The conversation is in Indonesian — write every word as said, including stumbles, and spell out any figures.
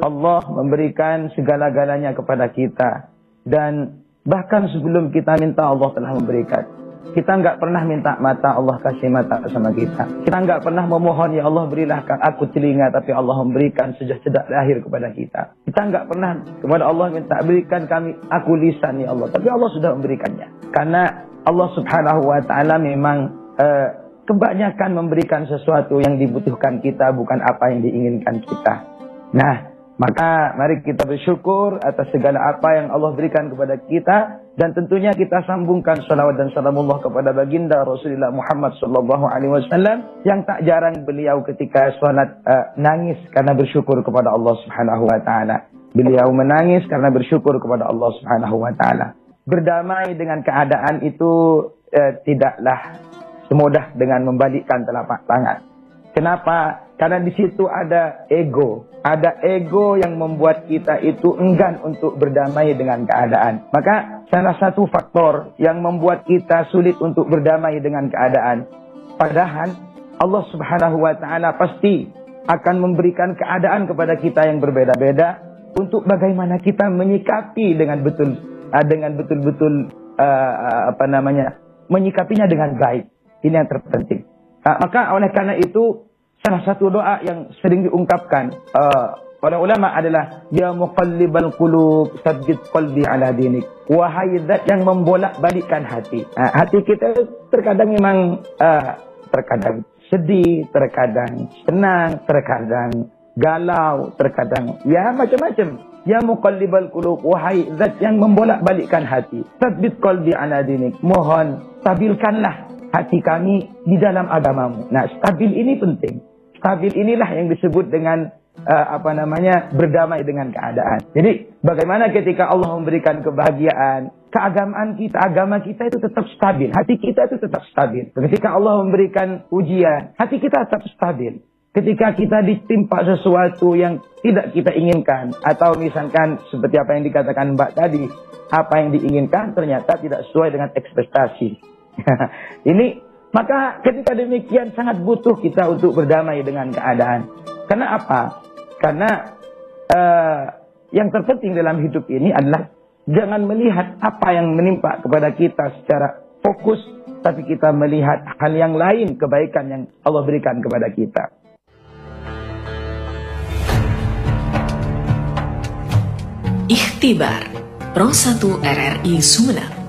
Allah memberikan segala-galanya kepada kita. Dan bahkan sebelum kita minta, Allah telah memberikan. Kita nggak pernah minta mata, Allah kasih mata sama kita. Kita nggak pernah memohon, ya Allah berilah aku telinga, tapi Allah memberikan sejak sejak lahir kepada kita. Kita nggak pernah kepada Allah minta, berikan kami aku lisan, ya Allah, tapi Allah sudah memberikannya. Karena Allah Subhanahu Wa Taala memang uh, kebanyakan memberikan sesuatu yang dibutuhkan kita, bukan apa yang diinginkan kita. Nah, maka mari kita bersyukur atas segala apa yang Allah berikan kepada kita. Dan tentunya kita sambungkan salawat dan salamullah kepada baginda Rasulullah Muhammad sallallahu alaihi wasallam, yang tak jarang beliau ketika sholat uh, nangis karena bersyukur kepada Allah Subhanahu Wa Taala. Beliau menangis karena bersyukur kepada Allah Subhanahu Wa Taala. Berdamai dengan keadaan itu uh, tidaklah semudah dengan membalikkan telapak tangan. Kenapa? Karena di situ ada ego. Ada ego yang membuat kita itu enggan untuk berdamai dengan keadaan. Maka salah satu faktor yang membuat kita sulit untuk berdamai dengan keadaan. Padahal Allah Subhanahu Wa Taala pasti akan memberikan keadaan kepada kita yang berbeda-beda untuk bagaimana kita menyikapi dengan betul, dengan betul-betul uh, apa namanya, menyikapinya dengan baik. Ini yang terpenting. Nah, maka oleh karena itu salah satu doa yang sering diungkapkan uh, oleh ulama adalah ya muqallibal qulub tsabbit qalbi ala dinik. Wahai zat yang membolak-balikkan hati. Nah, hati kita terkadang memang uh, terkadang sedih, terkadang senang, terkadang galau, terkadang ya macam-macam. Ya muqallibal qulub, wahai zat yang membolak-balikkan hati, tsabbit qalbi ala dinik. Mohon stabilkanlah hati kami di dalam agamamu. Nah, stabil ini penting. Stabil inilah yang disebut dengan uh, apa namanya berdamai dengan keadaan. Jadi bagaimana ketika Allah memberikan kebahagiaan, keagamaan kita, agama kita itu tetap stabil, hati kita itu tetap stabil. Ketika Allah memberikan ujian, hati kita tetap stabil. Ketika kita ditimpa sesuatu yang tidak kita inginkan, atau misalkan seperti apa yang dikatakan Mbak tadi, apa yang diinginkan ternyata tidak sesuai dengan ekspektasi. Ini, maka ketika demikian sangat butuh kita untuk berdamai dengan keadaan. Karena apa? Karena uh, yang terpenting dalam hidup ini adalah jangan melihat apa yang menimpa kepada kita secara fokus, tapi kita melihat hal yang lain, kebaikan yang Allah berikan kepada kita. Ikhtibar Pro satu R R I Sumeneb.